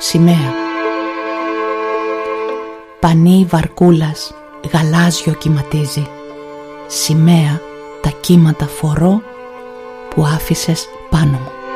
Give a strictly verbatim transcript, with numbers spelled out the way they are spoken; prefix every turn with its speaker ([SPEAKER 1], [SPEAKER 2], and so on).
[SPEAKER 1] σημαία. Πανί βαρκούλας γαλάζιο κυματίζει, σημαία τα κύματα φορώ που άφησες πάνω μου.